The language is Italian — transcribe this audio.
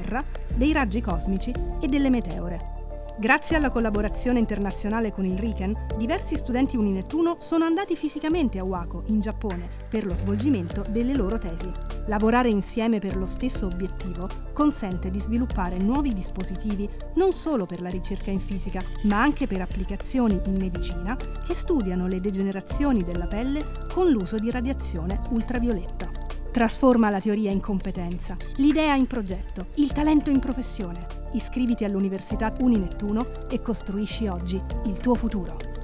Terra, dei raggi cosmici e delle meteore. Grazie alla collaborazione internazionale con il RIKEN, diversi studenti Uninettuno sono andati fisicamente a Wako, in Giappone, per lo svolgimento delle loro tesi. Lavorare insieme per lo stesso obiettivo consente di sviluppare nuovi dispositivi non solo per la ricerca in fisica, ma anche per applicazioni in medicina che studiano le degenerazioni della pelle con l'uso di radiazione ultravioletta. Trasforma la teoria in competenza, l'idea in progetto, il talento in professione. Iscriviti all'Università Uninettuno e costruisci oggi il tuo futuro.